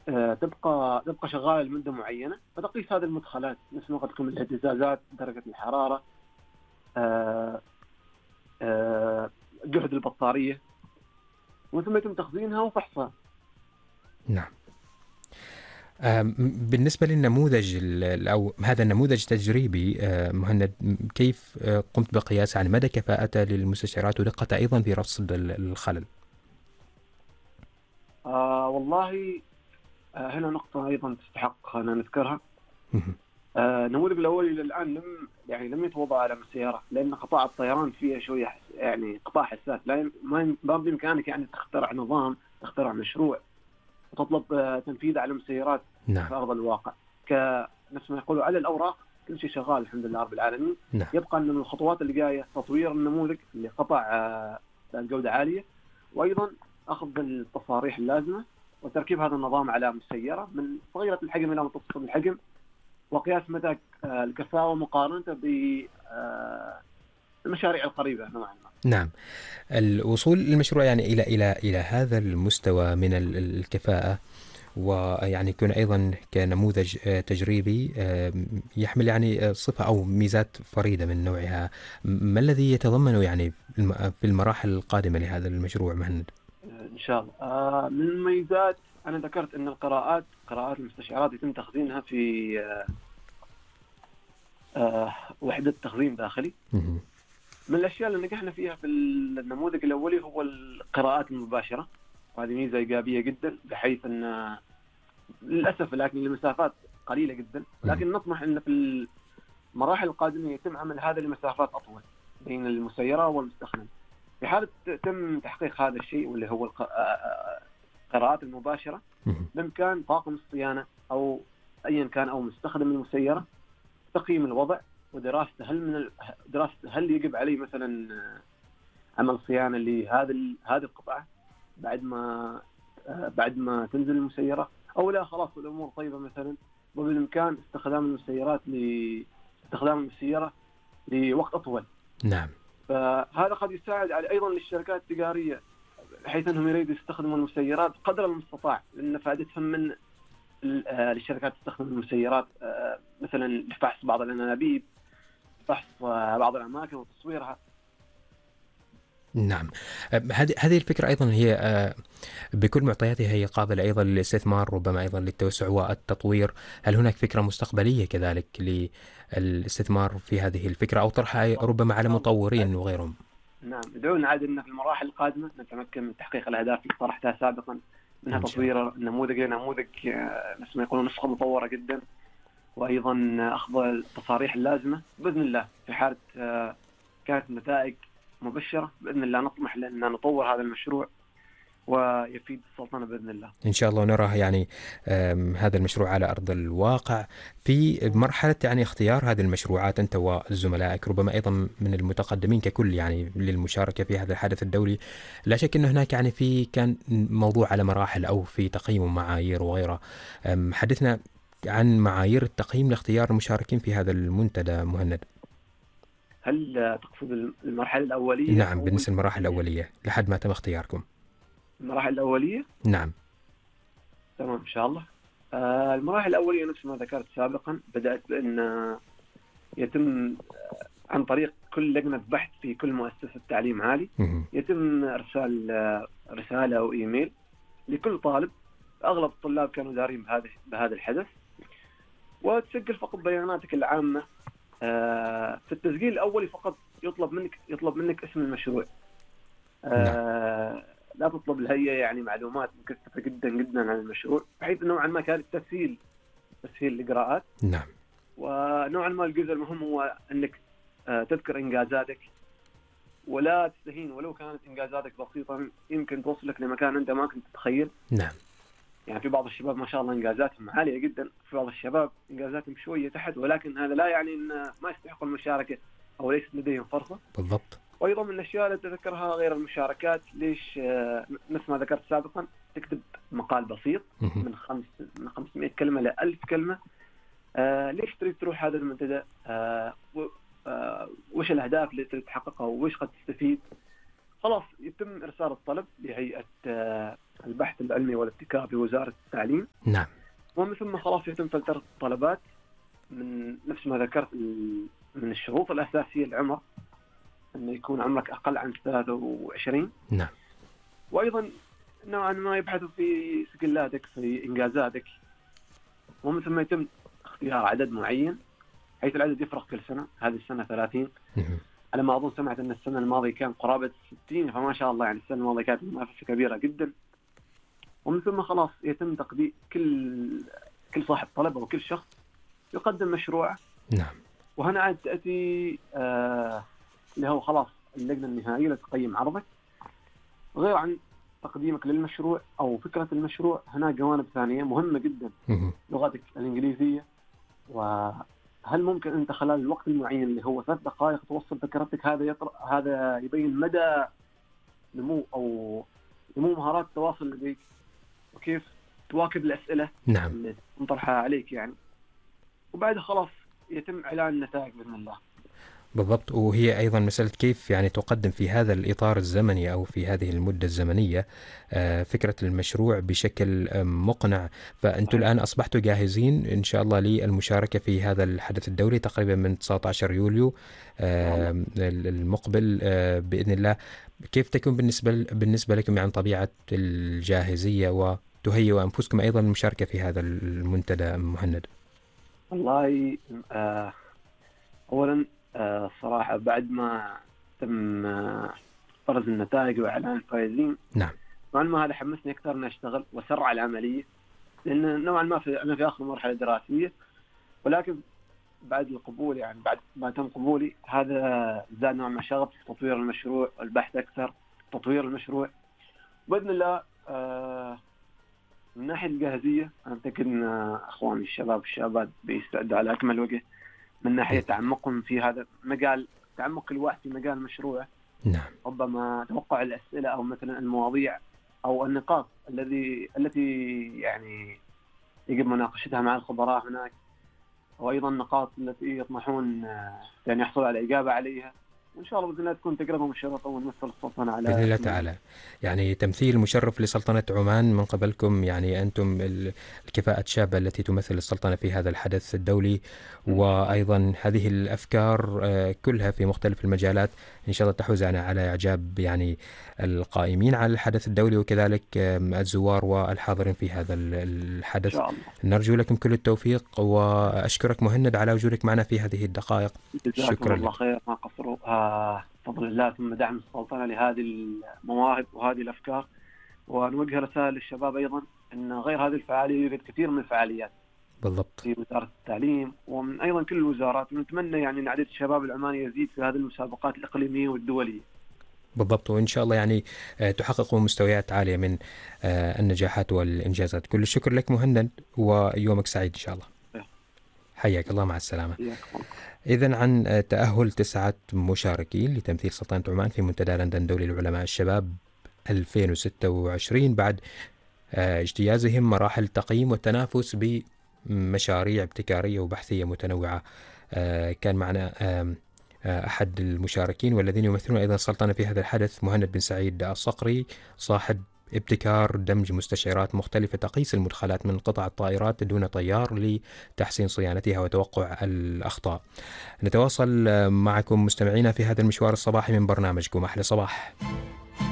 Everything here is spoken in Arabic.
تبقى شغالة لمدة معينة، فتقيس هذه المدخلات مثل ما قلت لكم: الاهتزازات، درجة الحرارة، آه، جهد البطارية، ومن ثم يتم تخزينها وفحصها. نعم. بالنسبة للنموذج أو هذا النموذج تجريبي، مهند، كيف قمت بقياس عن مدى كفاءته للمستشعرات ودقته أيضا في رصد الخلل؟ والله، هنا نقطة أيضا تستحق أن نذكرها. مهم. النموذج الأولي إلى الآن لم يتوضع على السيارة، لأن قطاع الطيران فيها شوية يعني قطاع حساس. لا ما بإمكانك يعني تخترع نظام، تخترع مشروع وتطلب تنفيذه على مسيرات نعم. في أرض الواقع. نفس ما يقولوا على الأوراق كل شيء شغال الحمد لله رب العالمين. نعم. يبقى أن من الخطوات اللي جاية تطوير النموذج لقطع جودة عالية، وأيضا أخذ التصاريح اللازمة وتركيب هذا النظام على مسيرة من صغيرة الحجم إلى متوسط الحجم، وقياس مدى الكفاءة مقارنة بالمشاريع القريبة نوعا ما. نعم. الوصول المشروع يعني إلى هذا المستوى من الكفاءة، ويعني يكون أيضا كنموذج تجريبي يحمل يعني صفة أو ميزات فريدة من نوعها. ما الذي يتضمن يعني في المراحل القادمة لهذا المشروع، مهند؟ إن شاء الله. من المميزات، أنا ذكرت أن قراءات المستشعرات يتم تخزينها في وحدة تخزين داخلي. مهم. من الأشياء اللي نجحنا فيها في النموذج الأولي هو القراءات المباشرة، وهذه ميزة إيجابية جدا، بحيث أن للأسف لكن المسافات قليلة جدا، مهم. لكن نطمح أن في المراحل القادمة يتم عمل هذا لمسافات أطول بين المسيرة والمستخدم. في حالة تم تحقيق هذا الشيء واللي هو القراءات المباشرة، مهم. بإمكان طاقم الصيانة أو أيا كان أو مستخدم المسيرة تقييم الوضع ودراسته. دراسته هل يجب عليه مثلا عمل صيانة هذه القطعة بعد ما تنزل المسيرة، أو لا خلاص الأمور طيبة مثلا، وبالإمكان استخدام المسيرة لوقت أطول. نعم. فهذا قد يساعد على أيضا للشركات التجارية، بحيث أنهم يريدوا يستخدموا المسيرات قدر المستطاع، لأن فائدتهم من للشركات تستخدم المسيرات مثلا لفحص بعض الأنابيب، فحص بعض الأماكن وتصويرها. نعم. هذه الفكرة أيضا هي بكل معطياتها هي قابلة أيضا للاستثمار، ربما أيضا للتوسع والتطوير. هل هناك فكرة مستقبلية كذلك للاستثمار في هذه الفكرة أو طرحها ربما على مطورين وغيرهم؟ نعم، ادعونا عاد أن في المراحل القادمة نتمكن من تحقيق الأهداف اللي طرحتها سابقا، منها إن شاء الله. تطوير النموذج لنموذج مثل ما يقولون نسخة مطورة جدا، وأيضا أخذ التصاريح اللازمة بإذن الله. في حالة كانت النتائج مبشرة بإذن الله، نطمح لأن نطور هذا المشروع ويفيد السلطنة بإذن الله. إن شاء الله نراه يعني هذا المشروع على أرض الواقع. في مرحلة يعني اختيار هذه المشروعات أنت وزملائك، ربما أيضا من المتقدمين ككل يعني للمشاركة في هذا الحدث الدولي، لا شك أنه هناك يعني كان موضوع على مراحل أو في تقييم ومعايير وغيرها. حدثنا عن معايير التقييم لاختيار المشاركين في هذا المنتدى، مهند. هل تقصد المرحلة الأولية نعم، أو بالنسبة للمراحل الأولية لحد ما تم اختياركم. المراحل الأولية؟ نعم. تمام إن شاء الله. المراحل الأولية نفس ما ذكرت سابقا، بدأت بأن يتم عن طريق كل لجنة بحث في كل مؤسسة تعليم عالي، مهم. يتم إرسال رسالة أو إيميل لكل طالب. أغلب الطلاب كانوا دارين بهذا الحدث، وتسجل فقط بياناتك العامة. في التسجيل الأولي فقط يطلب منك اسم المشروع. نعم. لا تطلب الهيئة يعني معلومات مكثفة جدا جدا عن المشروع، بحيث نوعا ما كان تسهيل الإجراءات. نعم. ونوعا ما الجزء المهم هو أنك تذكر إنجازاتك، ولا تستهين ولو كانت إنجازاتك بسيطة، يمكن توصلك لمكان أنت ما كنت تتخيل. نعم. يعني في بعض الشباب ما شاء الله إنجازاتهم عالية جدا، في بعض الشباب إنجازاتهم شوية تحت، ولكن هذا لا يعني أن ما يستحقوا المشاركة أو ليست لديهم فرصة. بالضبط. وأيضا من الأشياء اللي تذكرها غير المشاركات، ليش مثل ما ذكرت سابقا تكتب مقال بسيط مهم. من 500 كلمة ل 1000 كلمة. ليش تريد تروح هذا المنتدى؟ وش الأهداف اللي تريد تحققها وش قد تستفيد؟ خلاص يتم إرسال الطلب لهيئة البحث العلمي والابتكار بوزارة التعليم. نعم. ومن ثم خلاص يتم فلترة الطلبات من نفس ما ذكرت، من الشروط الأساسية العمر، أن يكون عمرك أقل عن 23. نعم. وأيضا نوعا ما يبحثوا في سكيلاتك، في إنجازاتك. ومن ثم يتم اختيار عدد معين، حيث العدد يفرق كل سنة. هذه السنة 30. على ما أظن سمعت أن السنة الماضية كان قرابة 60، فما شاء الله يعني السنة الماضية كانت منافسة كبيرة جدا. ومن ثم خلاص يتم تقديم كل صاحب طلب أو كل شخص يقدم مشروع. نعم. وهنا عاد تأتي اللي هو خلاص اللجنة النهائية لتقيم عرضك. غير عن تقديمك للمشروع أو فكرة المشروع، هنا جوانب ثانية مهمة جدا، لغتك الإنجليزية. وهل ممكن أنت خلال الوقت المعين اللي هو 3 دقائق توصل فكرتك؟ هذا يبين مدى نمو مهارات التواصل لديك، وكيف تواكب الأسئلة نعم اللي تنطرحها عليك يعني. وبعد خلاص يتم إعلان النتائج بإذن الله. بالضبط. وهي أيضا مسألة كيف يعني تقدم في هذا الإطار الزمني أو في هذه المدة الزمنية فكرة المشروع بشكل مقنع. فأنتم الآن أصبحتوا جاهزين إن شاء الله للمشاركة في هذا الحدث الدولي تقريبا من 19 يوليو المقبل بإذن الله. كيف تكون بالنسبة لكم يعني طبيعة الجاهزية وتهيئوا أنفسكم أيضا للمشاركة في هذا المنتدى مهند؟ والله أولا صراحة بعد ما تم فرز النتائج وإعلان الفائزين، نعم، نوعا ما هذا حمسني أكثر أن أشتغل وأسرع العملية، لأن نوعا ما أنا في آخر مرحلة دراسية. ولكن بعد القبول يعني بعد ما تم قبولي، هذا زاد نوعا ما شغفي في تطوير المشروع والبحث أكثر، تطوير المشروع. وبإذن الله من ناحية الجاهزية أنا أعتقد أن أخواني الشباب والشابات بيستعدوا على أكمل وجه من ناحية تعمقهم في هذا مجال، تعمق الوعي في مجال المشروع. نعم. ربما توقع الأسئلة أو مثلا المواضيع أو النقاط التي يعني يجب مناقشتها مع الخبراء هناك، وأيضا النقاط التي يطمحون يعني يحصلوا على إجابة عليها. وإن شاء الله بإذن الله تكون تجربة مشرفة ونمثل السلطنة على بإذن الله تعالى. يعني تمثيل مشرف لسلطنة عمان من قبلكم، يعني أنتم الكفاءة الشابة التي تمثل السلطنة في هذا الحدث الدولي، وأيضا هذه الأفكار كلها في مختلف المجالات إن شاء الله تحوز على إعجاب يعني القائمين على الحدث الدولي وكذلك الزوار والحاضرين في هذا الحدث. إن شاء الله. نرجو لكم كل التوفيق، وأشكرك مهند على وجودك معنا في هذه الدقائق. شكرا الله خير، ما قصروا بفضل الله، ثم دعم السلطنة لهذه المواهب وهذه الأفكار. ونوجه رسالة للشباب أيضا أن غير هذه الفعالية يوجد كثير من الفعاليات بالضبط في وزارة التعليم ومن أيضا كل الوزارات، ونتمنى يعني أن عدد الشباب العماني يزيد في هذه المسابقات الإقليمية والدولية. بالضبط. وإن شاء الله يعني تحققوا مستويات عالية من النجاحات والإنجازات. كل الشكر لك مهند، ويومك سعيد إن شاء الله. حياك الله، مع السلامة. إذن عن تأهل 9 مشاركين لتمثيل سلطنة عمان في منتدى لندن دولي لعلماء الشباب 2026 بعد اجتيازهم مراحل التقييم والتنافس بمشاريع ابتكارية وبحثية متنوعة. كان معنا أحد المشاركين والذين يمثلون أيضا السلطنة في هذا الحدث مهند بن سعيد الصقري، صاحب ابتكار دمج مستشعرات مختلفة تقيس المدخلات من قطع الطائرات دون طيار لتحسين صيانتها وتوقع الأخطاء. نتواصل معكم مستمعينا في هذا المشوار الصباحي من برنامجكم أحلى صباح.